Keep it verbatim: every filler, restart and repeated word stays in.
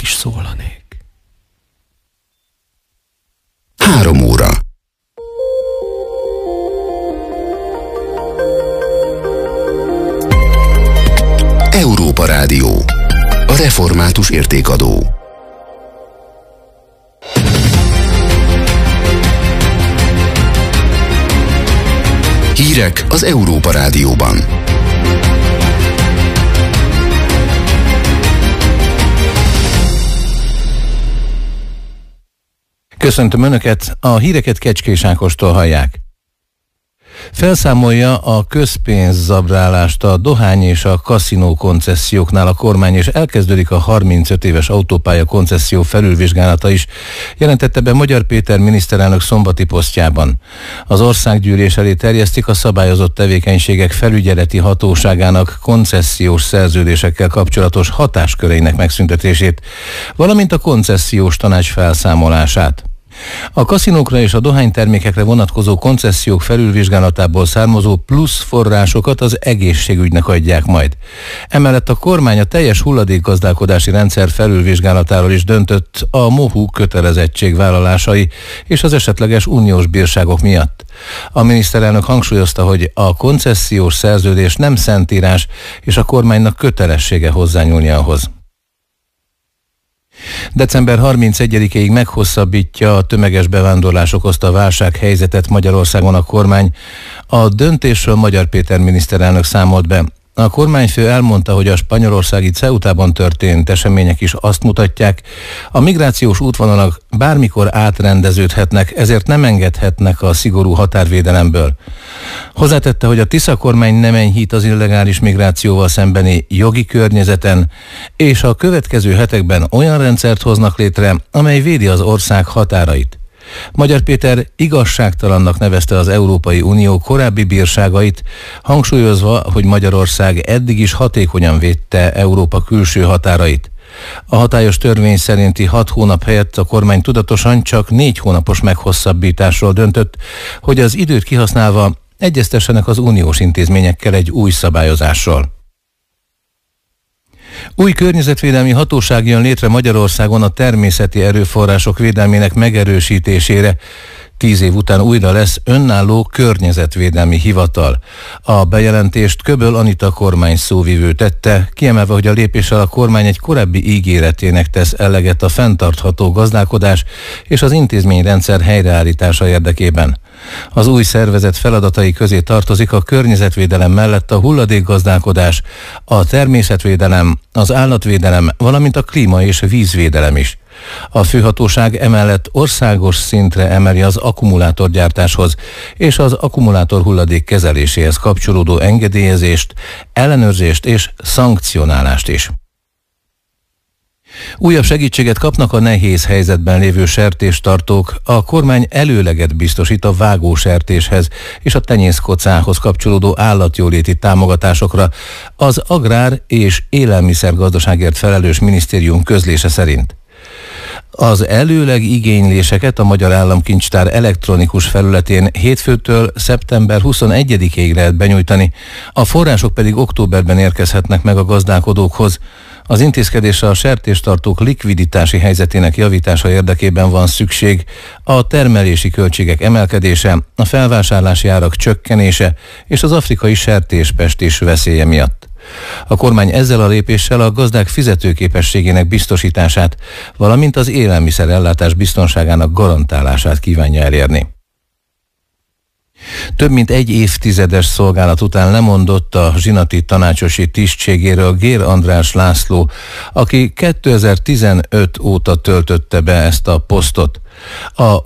is szólanék. Három óra. Európa Rádió. A református értékadó. Hírek az Európa Rádióban. Köszöntöm Önöket, a híreket Kecskés Ákostól hallják. Felszámolja a közpénzzabrálást a dohány és a kaszinó koncesszióknál a kormány, és elkezdődik a harmincöt éves autópálya koncesszió felülvizsgálata is, jelentette be Magyar Péter miniszterelnök szombati posztjában. Az országgyűlés elé terjesztik a szabályozott tevékenységek felügyeleti hatóságának koncesziós szerződésekkel kapcsolatos hatásköreinek megszüntetését, valamint a koncesziós tanács felszámolását. A kaszinókra és a dohánytermékekre vonatkozó koncesziók felülvizsgálatából származó plusz forrásokat az egészségügynek adják majd. Emellett a kormány a teljes hulladékgazdálkodási rendszer felülvizsgálatáról is döntött a MOHU kötelezettségvállalásai és az esetleges uniós bírságok miatt. A miniszterelnök hangsúlyozta, hogy a koncesziós szerződés nem szentírás, és a kormánynak kötelessége hozzányúlni ahhoz. december harmincegyedikéig meghosszabbítja a tömeges bevándorlás okozta válsághelyzetet Magyarországon a kormány. A döntésről Magyar Péter miniszterelnök számolt be. A kormányfő elmondta, hogy a spanyolországi Ceutában történt események is azt mutatják, a migrációs útvonalak bármikor átrendeződhetnek, ezért nem engedhetnek a szigorú határvédelemből. Hozzátette, hogy a Tisza kormány nem enyhít az illegális migrációval szembeni jogi környezeten, és a következő hetekben olyan rendszert hoznak létre, amely védi az ország határait. Magyar Péter igazságtalannak nevezte az Európai Unió korábbi bírságait, hangsúlyozva, hogy Magyarország eddig is hatékonyan védte Európa külső határait. A hatályos törvény szerinti hat hónap helyett a kormány tudatosan csak négy hónapos meghosszabbításról döntött, hogy az időt kihasználva egyeztessenek az uniós intézményekkel egy új szabályozásról. Új környezetvédelmi hatóság jön létre Magyarországon a természeti erőforrások védelmének megerősítésére. Tíz év után újra lesz önálló környezetvédelmi hivatal. A bejelentést Köböl Anita kormány szóvivő tette, kiemelve, hogy a lépéssel a kormány egy korábbi ígéretének tesz eleget a fenntartható gazdálkodás és az intézményrendszer helyreállítása érdekében. Az új szervezet feladatai közé tartozik a környezetvédelem mellett a hulladékgazdálkodás, a természetvédelem, az állatvédelem, valamint a klíma- és vízvédelem is. A főhatóság emellett országos szintre emeli az akkumulátorgyártáshoz és az akkumulátor hulladék kezeléséhez kapcsolódó engedélyezést, ellenőrzést és szankcionálást is. Újabb segítséget kapnak a nehéz helyzetben lévő sertéstartók. A kormány előleget biztosít a vágósertéshez és a tenyészkocához kapcsolódó állatjóléti támogatásokra. Az Agrár- és Élelmiszergazdaságért felelős minisztérium közlése szerint. Az előleg igényléseket a Magyar Államkincstár elektronikus felületén hétfőtől szeptember huszonegyedikéig lehet benyújtani, a források pedig októberben érkezhetnek meg a gazdálkodókhoz. Az intézkedésre a sertéstartók likviditási helyzetének javítása érdekében van szükség, a termelési költségek emelkedése, a felvásárlási árak csökkenése és az afrikai sertéspestés veszélye miatt. A kormány ezzel a lépéssel a gazdák fizetőképességének biztosítását, valamint az élelmiszerellátás biztonságának garantálását kívánja elérni. Több mint egy évtizedes szolgálat után lemondott a zsinati tanácsosi tisztségéről Gér András László, aki kétezer-tizenöt óta töltötte be ezt a posztot. A